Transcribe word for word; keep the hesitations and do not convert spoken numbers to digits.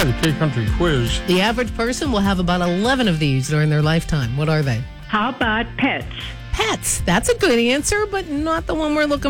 Hi, the K-Country Quiz. The average person will have about eleven of these during their lifetime. What are they? How about pets? Pets. That's a good answer, but not the one we're looking